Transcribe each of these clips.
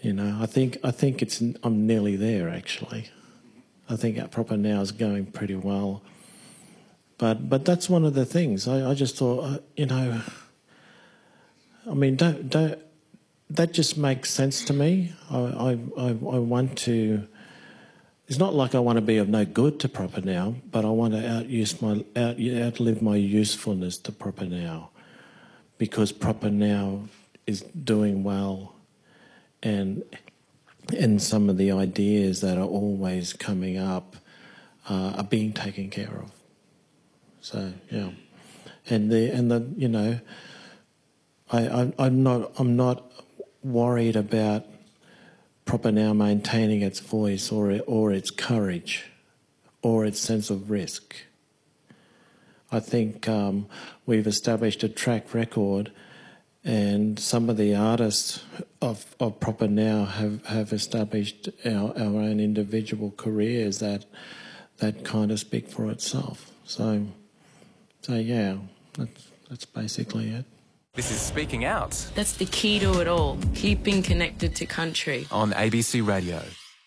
I think I'm nearly there actually. I think our proper now is going pretty well. But that's one of the things. I just thought, I mean, don't that just makes sense to me. I want to. It's not like I want to be of no good to proper now, but I want to outlive my usefulness to proper now, because proper now is doing well, and some of the ideas that are always coming up are being taken care of. So yeah, I'm not worried about proper now maintaining its voice or its courage or its sense of risk. I think we've established a track record, and some of the artists of proper now have established our own individual careers that kind of speak for itself. So yeah, that's basically it. This is Speaking Out. That's the key to it all, keeping connected to country. On ABC Radio.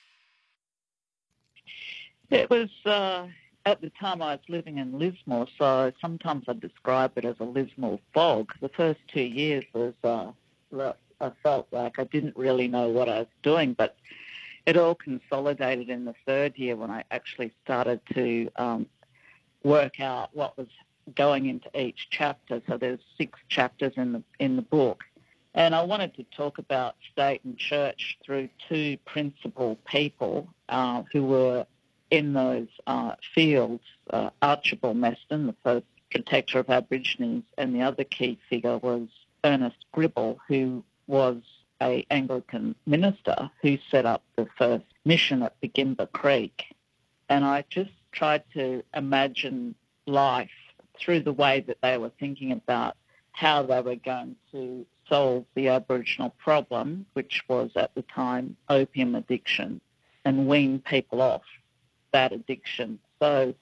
It was, at the time I was living in Lismore, so sometimes I describe it as a Lismore fog. The first 2 years was, I felt like I didn't really know what I was doing, but it all consolidated in the third year when I actually started to work out what was going into each chapter. So there's 6 chapters in the book, and I wanted to talk about state and church through 2 principal people who were in those fields. Archibald Meston, the first protector of Aborigines, and the other key figure was Ernest Gribble, who was an Anglican minister who set up the first mission at Begimba Creek. And I just tried to imagine life through the way that they were thinking about how they were going to solve the Aboriginal problem, which was at the time opium addiction, and wean people off that addiction. So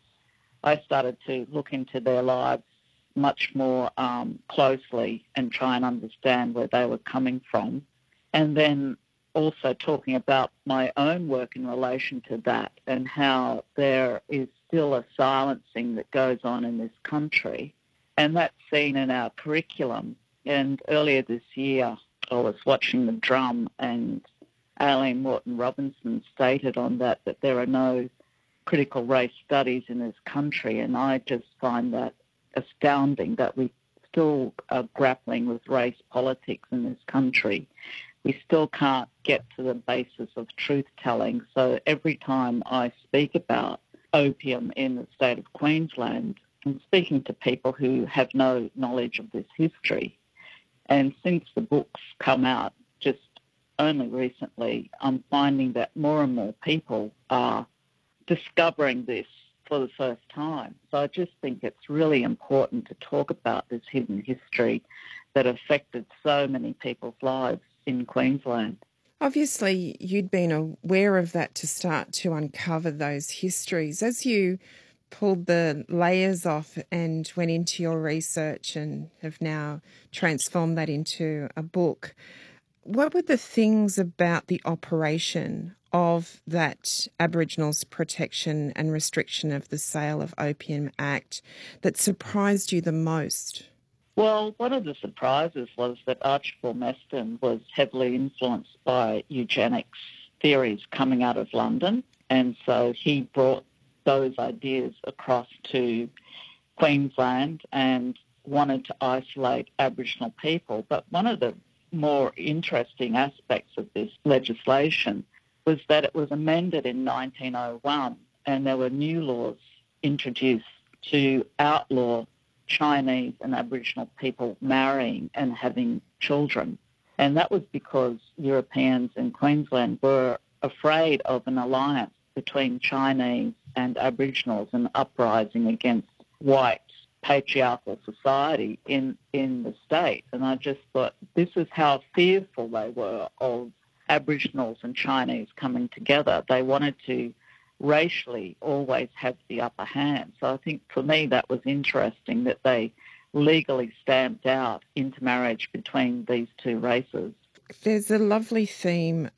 I started to look into their lives much more closely and try and understand where they were coming from, and then also talking about my own work in relation to that and how there is still a silencing that goes on in this country, and that's seen in our curriculum. And earlier this year I was watching The Drum, and Aileen Morton-Robinson stated on that there are no critical race studies in this country, and I just find that astounding that we still are grappling with race politics in this country. We still can't get to the basis of truth-telling. So every time I speak about opium in the state of Queensland, I'm speaking to people who have no knowledge of this history. And since the book's come out just only recently, I'm finding that more and more people are discovering this for the first time. So I just think it's really important to talk about this hidden history that affected so many people's lives in Queensland. Obviously, you'd been aware of that to start to uncover those histories. As you pulled the layers off and went into your research and have now transformed that into a book, what were the things about the operation of that Aboriginals Protection and Restriction of the Sale of Opium Act that surprised you the most? Well, one of the surprises was that Archibald Meston was heavily influenced by eugenics theories coming out of London, and so he brought those ideas across to Queensland and wanted to isolate Aboriginal people. But one of the more interesting aspects of this legislation was that it was amended in 1901, and there were new laws introduced to outlaw Chinese and Aboriginal people marrying and having children. And that was because Europeans in Queensland were afraid of an alliance between Chinese and Aboriginals, an uprising against white patriarchal society in the state. And I just thought this is how fearful they were of Aboriginals and Chinese coming together. They wanted to racially always have the upper hand. So I think for me that was interesting that they legally stamped out intermarriage between these two races. There's a lovely theme